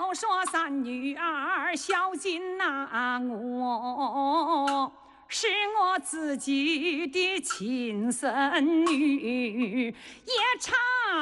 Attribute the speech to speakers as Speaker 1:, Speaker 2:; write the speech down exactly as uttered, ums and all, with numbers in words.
Speaker 1: 都说三女儿孝敬那我，是我自己的亲生女，也常